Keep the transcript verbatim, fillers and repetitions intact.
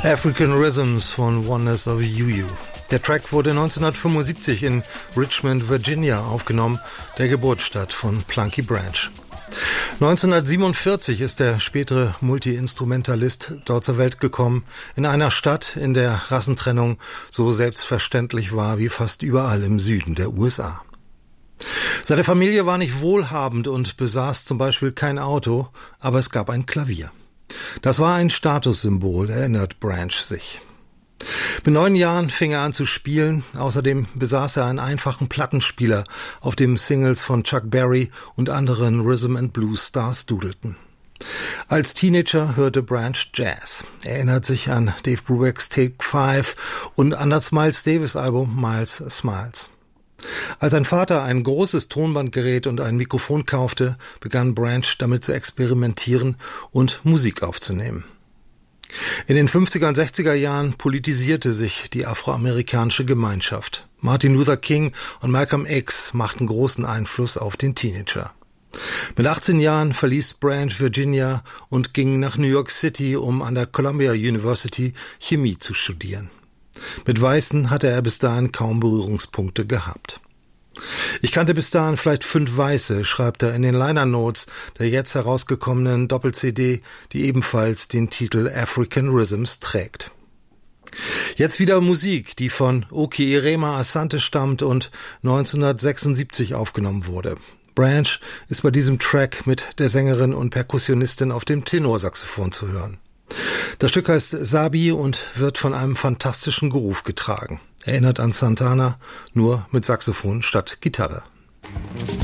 African Rhythms von Wonders of U-U. Der Track wurde neunzehnhundertfünfundsiebzig in Richmond, Virginia aufgenommen, der Geburtsstadt von Plunky Branch. neunzehnhundertsiebenundvierzig ist der spätere Multi-Instrumentalist dort zur Welt gekommen, in einer Stadt, in der Rassentrennung so selbstverständlich war wie fast überall im Süden der U S A. Seine Familie war nicht wohlhabend und besaß zum Beispiel kein Auto, aber es gab ein Klavier. Das war ein Statussymbol, erinnert Branch sich. Mit neun Jahren fing er an zu spielen, außerdem besaß er einen einfachen Plattenspieler, auf dem Singles von Chuck Berry und anderen Rhythm and Blues Stars dudelten. Als Teenager hörte Branch Jazz. Er erinnert sich an Dave Brubecks Take Five und an das Miles Davis Album Miles Smiles. Als sein Vater ein großes Tonbandgerät und ein Mikrofon kaufte, begann Branch damit zu experimentieren und Musik aufzunehmen. In den fünfziger und sechziger Jahren politisierte sich die afroamerikanische Gemeinschaft. Martin Luther King und Malcolm X machten großen Einfluss auf den Teenager. Mit achtzehn Jahren verließ Branch Virginia und ging nach New York City, um an der Columbia University Chemie zu studieren. Mit Weißen hatte er bis dahin kaum Berührungspunkte gehabt. Ich kannte bis dahin vielleicht fünf Weiße, schreibt er in den Liner Notes der jetzt herausgekommenen Doppel-C D, die ebenfalls den Titel African Rhythms trägt. Jetzt wieder Musik, die von Okierema Asante stammt und neunzehnhundertsechsundsiebzig aufgenommen wurde. Branch ist bei diesem Track mit der Sängerin und Perkussionistin auf dem Tenorsaxophon zu hören. Das Stück heißt Sabi und wird von einem fantastischen Groove getragen. Erinnert an Santana, nur mit Saxophon statt Gitarre.